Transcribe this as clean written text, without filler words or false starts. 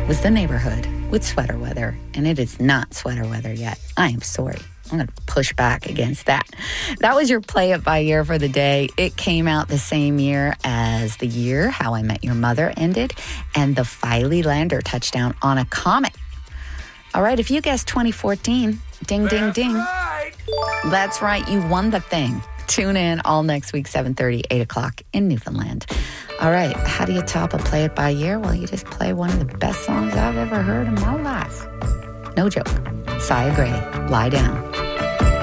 was The Neighborhood with Sweater Weather, and it is not sweater weather yet. I am sorry. I'm going to push back against that. That was your Play It By Year for the day. It came out the same year as the year How I Met Your Mother ended and the Filey Lander touchdown on a comet. All right, if you guessed 2014, ding, ding, ding. Right. That's right, you won the thing. Tune in all next week, 7:30, 8 o'clock in Newfoundland. All right, how do you top a Play It By Year? Well, you just play one of the best songs I've ever heard in my life. No joke. Sia Gray, Lie Down.